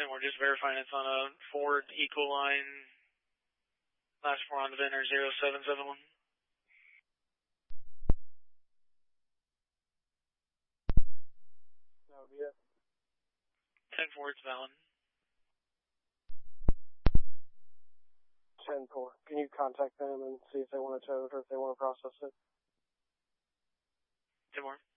And we're just verifying it's on a Ford Ecoline, last four on the VIN are 0771. That would be it. 10-4, it's valid. 10-4. Can you contact them and see if they want to tow it or if they want to process it? 10-4.